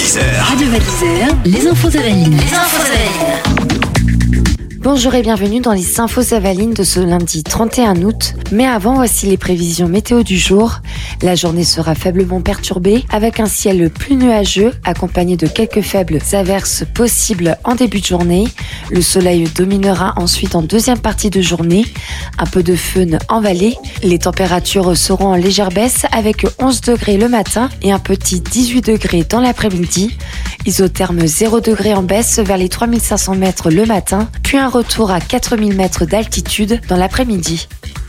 Radio Val d'Isère, les infos Avaline. Bonjour et bienvenue dans les infos Avaline de ce lundi 31 août. Mais avant, voici les prévisions météo du jour. La journée sera faiblement perturbée avec un ciel plus nuageux accompagné de quelques faibles averses possibles en début de journée. Le soleil dominera ensuite en deuxième partie de journée. Un peu de fun en vallée. Les températures seront en légère baisse avec 11 degrés le matin et un petit 18 degrés dans l'après-midi. Isotherme 0 degrés en baisse vers les 3500 mètres le matin, puis un retour à 4000 mètres d'altitude dans l'après-midi.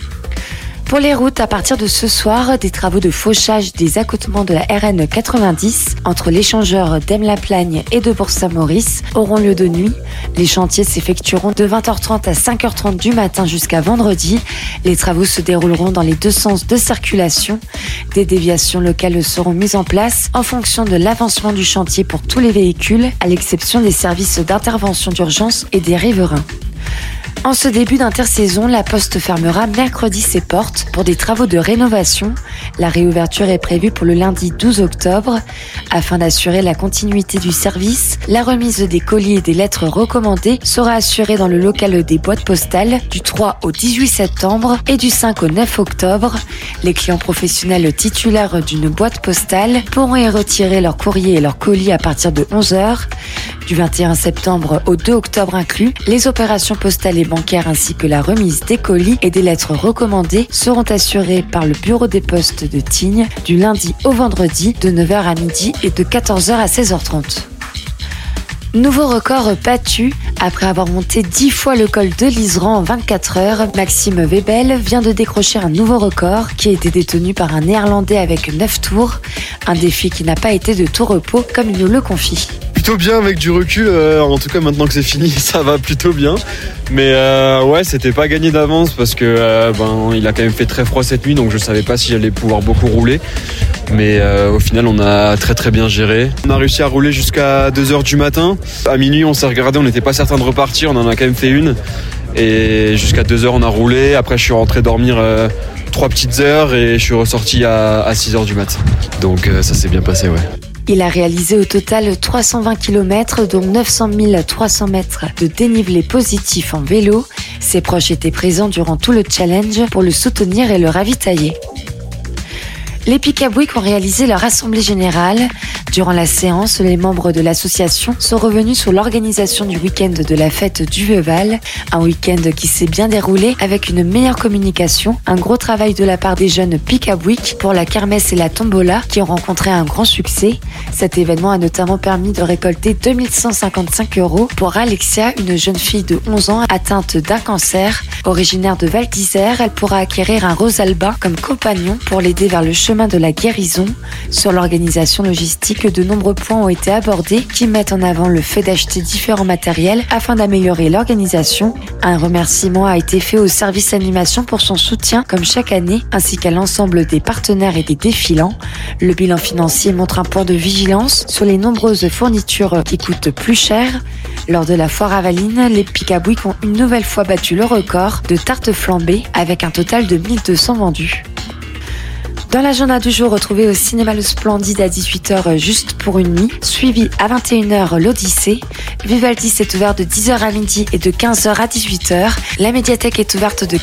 Pour les routes, à partir de ce soir, des travaux de fauchage des accotements de la RN 90 entre l'échangeur d'Aime-la-Plagne et de Bourg-Saint-Maurice auront lieu de nuit. Les chantiers s'effectueront de 20h30 à 5h30 du matin jusqu'à vendredi. Les travaux se dérouleront dans les deux sens de circulation. Des déviations locales seront mises en place en fonction de l'avancement du chantier pour tous les véhicules, à l'exception des services d'intervention d'urgence et des riverains. En ce début d'intersaison, la Poste fermera mercredi ses portes pour des travaux de rénovation. La réouverture est prévue pour le lundi 12 octobre. Afin d'assurer la continuité du service, la remise des colis et des lettres recommandées sera assurée dans le local des boîtes postales du 3 au 18 septembre et du 5 au 9 octobre. Les clients professionnels titulaires d'une boîte postale pourront y retirer leur courrier et leur colis à partir de 11h. Du 21 septembre au 2 octobre inclus, les opérations postales et bancaires ainsi que la remise des colis et des lettres recommandées seront assurées par le bureau des postes de Tignes du lundi au vendredi de 9h à midi et de 14h à 16h30. Nouveau record battu. Après avoir monté 10 fois le col de l'Iseran en 24 heures, Maxime Webel vient de décrocher un nouveau record qui a été détenu par un Néerlandais avec 9 tours. Un défi qui n'a pas été de tout repos comme il nous le confie. Plutôt bien avec du recul, en tout cas maintenant que c'est fini ça va plutôt bien, mais ouais c'était pas gagné d'avance parce que il a quand même fait très froid cette nuit, donc je savais pas si j'allais pouvoir beaucoup rouler, mais au final on a très très bien géré. On a réussi à rouler jusqu'à 2h du matin, à minuit on s'est regardé, on n'était pas certain de repartir, on en a quand même fait une et jusqu'à 2h on a roulé, après je suis rentré dormir 3 petites heures et je suis ressorti à 6h du mat, donc ça s'est bien passé, ouais. Il a réalisé au total 320 km, dont 900 300 mètres de dénivelé positif en vélo. Ses proches étaient présents durant tout le challenge pour le soutenir et le ravitailler. Les Pick-up Week ont réalisé leur assemblée générale. Durant la séance, les membres de l'association sont revenus sur l'organisation du week-end de la fête du Vieux-Val. Un week-end qui s'est bien déroulé avec une meilleure communication, un gros travail de la part des jeunes Pick-up Week pour la kermesse et la tombola qui ont rencontré un grand succès. Cet événement a notamment permis de récolter 2155 € pour Alexia, une jeune fille de 11 ans atteinte d'un cancer. Originaire de Val d'Isère, elle pourra acquérir un rose albin comme compagnon pour l'aider vers le chemin de la guérison. Sur l'organisation logistique, de nombreux points ont été abordés qui mettent en avant le fait d'acheter différents matériels afin d'améliorer l'organisation. Un remerciement a été fait au service animation pour son soutien comme chaque année, ainsi qu'à l'ensemble des partenaires et des défilants. Le bilan financier montre un point de vigilance sur les nombreuses fournitures qui coûtent plus cher. Lors de la foire Avaline, les Pick-up Week ont une nouvelle fois battu le record de tartes flambées avec un total de 1200 vendus. Dans l'agenda du jour, retrouvez au cinéma Le Splendide à 18h juste pour une nuit, suivi à 21h l'Odyssée. Vivaldi est ouvert de 10h à midi et de 15h à 18h. La médiathèque est ouverte de